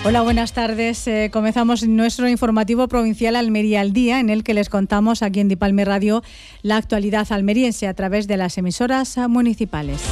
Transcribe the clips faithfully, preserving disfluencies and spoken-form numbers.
Hola, buenas tardes. Eh, comenzamos nuestro informativo provincial Almería al Día, en el que les contamos aquí en Dipalme Radio la actualidad almeriense a través de las emisoras municipales.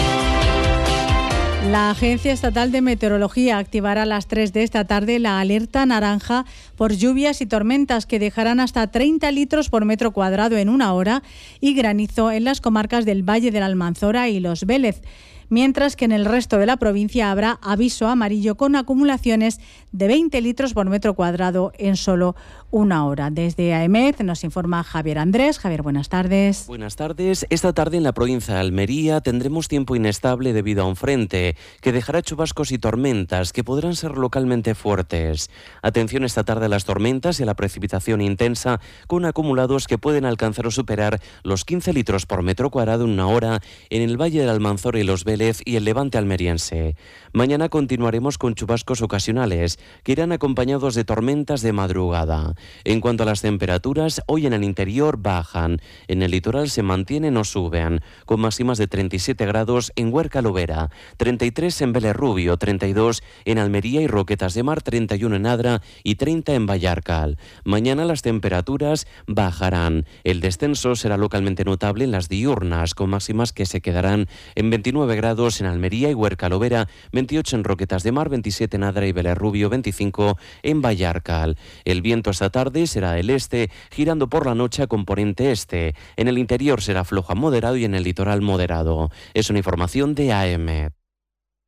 La Agencia Estatal de Meteorología activará a las tres de esta tarde la alerta naranja por lluvias y tormentas que dejarán hasta treinta litros por metro cuadrado en una hora y granizo en las comarcas del Valle de la Almanzora y Los Vélez, mientras que en el resto de la provincia habrá aviso amarillo con acumulaciones de veinte litros por metro cuadrado en solo una hora. Desde AEMET nos informa Javier Andrés. Javier, buenas tardes. Buenas tardes. Esta tarde en la provincia de Almería tendremos tiempo inestable debido a un frente que dejará chubascos y tormentas que podrán ser localmente fuertes. Atención esta tarde a las tormentas y a la precipitación intensa con acumulados que pueden alcanzar o superar los quince litros por metro cuadrado en una hora en el Valle del Almanzora y Los Vélez y el levante almeriense. Mañana continuaremos con chubascos ocasionales que irán acompañados de tormentas de madrugada. En cuanto a las temperaturas, hoy en el interior bajan, en el litoral se mantienen o suben, con máximas de treinta y siete grados en Huerca Lovera, treinta y tres en Vélez Rubio, treinta y dos en Almería y Roquetas de Mar, treinta y uno en Adra y treinta en Vallarcal. Mañana las temperaturas bajarán. El descenso será localmente notable en las diurnas, con máximas que se quedarán en veintinueve grados en Almería y Huerca Lovera, veintiocho en Roquetas de Mar, veintisiete en Adra y Vélez Rubio, veinticinco en Vallarcal. El viento esta tarde será del este, girando por la noche a componente este. En el interior será flojo a moderado y en el litoral moderado. Es una información de AEMET.